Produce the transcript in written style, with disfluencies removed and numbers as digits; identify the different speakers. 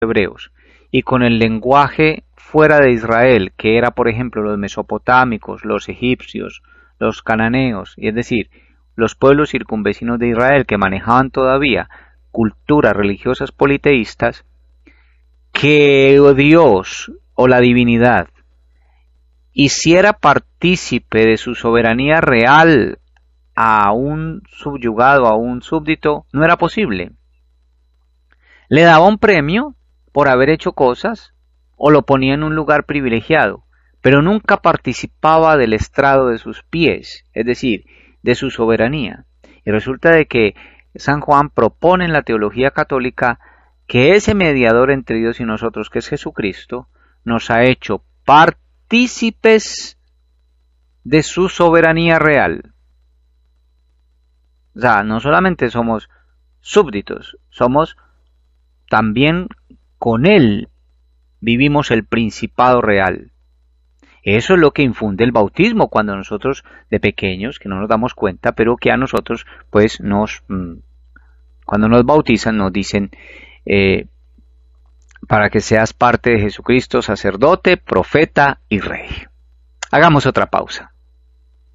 Speaker 1: hebreos y con el lenguaje fuera de Israel, que era por ejemplo los mesopotámicos, los egipcios, los cananeos, y es decir, los pueblos circunvecinos de Israel que manejaban todavía culturas religiosas politeístas, que Dios o la divinidad hiciera partícipe de su soberanía real a un subyugado, a un súbdito, no era posible. Le daba un premio por haber hecho cosas o lo ponía en un lugar privilegiado, pero nunca participaba del estrado de sus pies, es decir, de su soberanía. Y resulta de que San Juan propone en la teología católica que ese mediador entre Dios y nosotros, que es Jesucristo, nos ha hecho partícipes de su soberanía real. O sea, no solamente somos súbditos, somos también con Él vivimos el principado real. Eso es lo que infunde el bautismo cuando nosotros de pequeños, que no nos damos cuenta, pero que a nosotros pues cuando nos bautizan nos dicen para que seas parte de Jesucristo, sacerdote, profeta y rey. Hagamos otra pausa.